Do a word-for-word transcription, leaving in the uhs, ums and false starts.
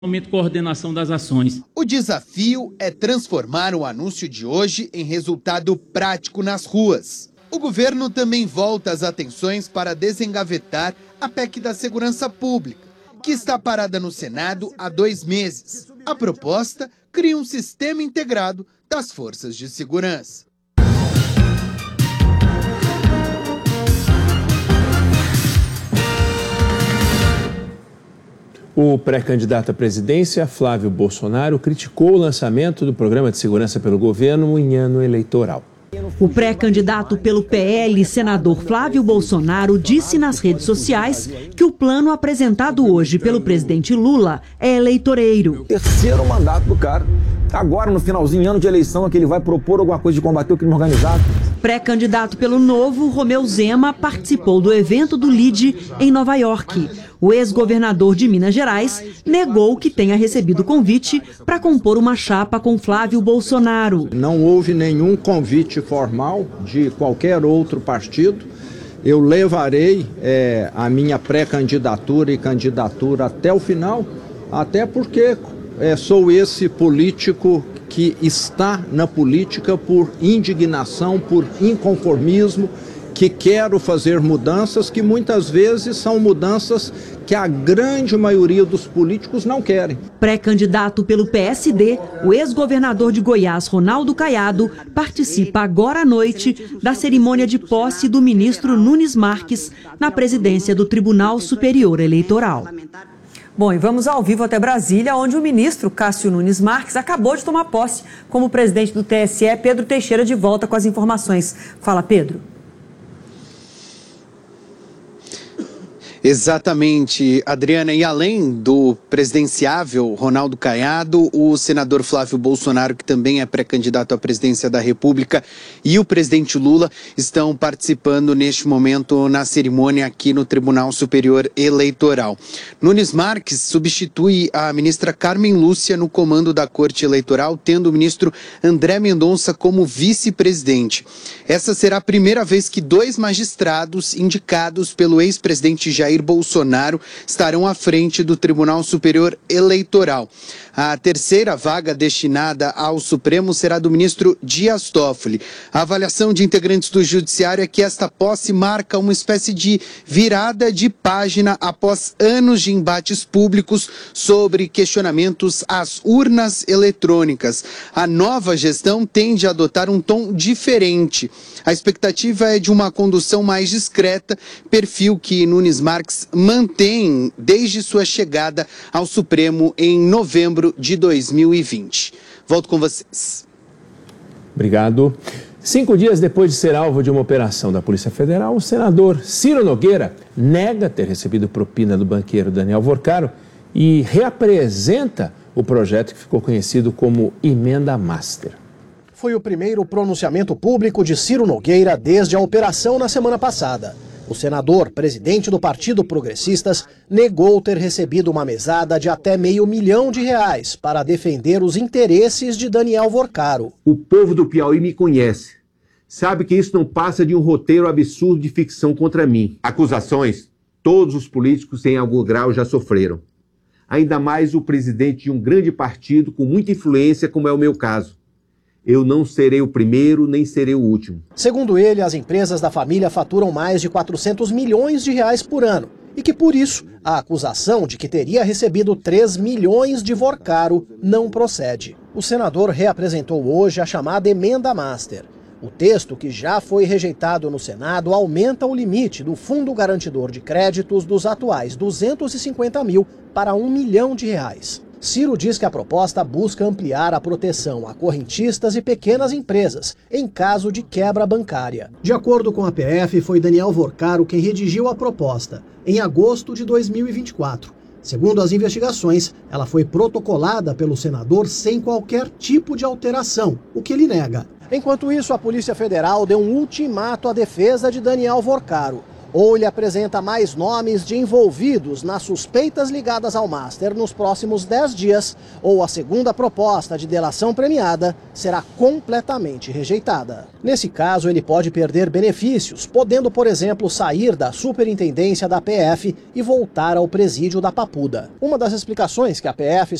Aumento e coordenação das ações. O desafio é transformar o anúncio de hoje em resultado prático nas ruas. O governo também volta as atenções para desengavetar a P E C da Segurança Pública, que está parada no Senado há dois meses. A proposta cria um sistema integrado das forças de segurança. O pré-candidato à presidência, Flávio Bolsonaro, criticou o lançamento do programa de segurança pelo governo em ano eleitoral. O pré-candidato pelo P L, senador Flávio Bolsonaro, disse nas redes sociais que o plano apresentado hoje pelo presidente Lula é eleitoreiro. Terceiro mandato do cara. Agora, no finalzinho, ano de eleição, é que ele vai propor alguma coisa de combater o crime organizado. Pré-candidato pelo Novo, Romeu Zema, participou do evento do L I D em Nova York. O ex-governador de Minas Gerais negou que tenha recebido convite para compor uma chapa com Flávio Bolsonaro. Não houve nenhum convite formal de qualquer outro partido. Eu levarei é, a minha pré-candidatura e candidatura até o final, até porque é, sou esse político que está na política por indignação, por inconformismo, que quero fazer mudanças que muitas vezes são mudanças que a grande maioria dos políticos não querem. Pré-candidato pelo P S D, o ex-governador de Goiás, Ronaldo Caiado, participa agora à noite da cerimônia de posse do ministro Nunes Marques na presidência do Tribunal Superior Eleitoral. Bom, e vamos ao vivo até Brasília, onde o ministro Cássio Nunes Marques acabou de tomar posse como presidente do T S E. Pedro Teixeira de volta com as informações. Fala, Pedro. Exatamente, Adriana. E além do presidenciável Ronaldo Caiado, o senador Flávio Bolsonaro, que também é pré-candidato à presidência da República, e o presidente Lula estão participando neste momento na cerimônia aqui no Tribunal Superior Eleitoral. Nunes Marques substitui a ministra Carmen Lúcia no comando da Corte Eleitoral, tendo o ministro André Mendonça como vice-presidente. Essa será a primeira vez que dois magistrados indicados pelo ex-presidente Jair Bolsonaro estarão à frente do Tribunal Superior Eleitoral. A terceira vaga destinada ao Supremo será do ministro Dias Toffoli. A avaliação de integrantes do Judiciário é que esta posse marca uma espécie de virada de página após anos de embates públicos sobre questionamentos às urnas eletrônicas. A nova gestão tende a adotar um tom diferente. A expectativa é de uma condução mais discreta, perfil que Nunes Marques mantém desde sua chegada ao Supremo em novembro de dois mil e vinte. Volto com vocês. Obrigado. Cinco dias depois de ser alvo de uma operação da Polícia Federal, o senador Ciro Nogueira nega ter recebido propina do banqueiro Daniel Vorcaro e reapresenta o projeto que ficou conhecido como Emenda Master. Foi o primeiro pronunciamento público de Ciro Nogueira desde a operação na semana passada. O senador, presidente do Partido Progressistas, negou ter recebido uma mesada de até meio milhão de reais para defender os interesses de Daniel Vorcaro. O povo do Piauí me conhece. Sabe que isso não passa de um roteiro absurdo de ficção contra mim. Acusações, todos os políticos em algum grau já sofreram. Ainda mais o presidente de um grande partido com muita influência, como é o meu caso. Eu não serei o primeiro, nem serei o último. Segundo ele, as empresas da família faturam mais de quatrocentos milhões de reais por ano. E que, por isso, a acusação de que teria recebido três milhões de Vorcaro não procede. O senador reapresentou hoje a chamada Emenda Master. O texto, que já foi rejeitado no Senado, aumenta o limite do Fundo Garantidor de Créditos dos atuais duzentos e cinquenta mil para um milhão de reais. Ciro diz que a proposta busca ampliar a proteção a correntistas e pequenas empresas, em caso de quebra bancária. De acordo com a P F, foi Daniel Vorcaro quem redigiu a proposta, em agosto de dois mil e vinte e quatro. Segundo as investigações, ela foi protocolada pelo senador sem qualquer tipo de alteração, o que ele nega. Enquanto isso, a Polícia Federal deu um ultimato à defesa de Daniel Vorcaro. Ou ele apresenta mais nomes de envolvidos nas suspeitas ligadas ao Master nos próximos dez dias, ou a segunda proposta de delação premiada será completamente rejeitada. Nesse caso, ele pode perder benefícios, podendo, por exemplo, sair da superintendência da P F e voltar ao presídio da Papuda. Uma das explicações que a P F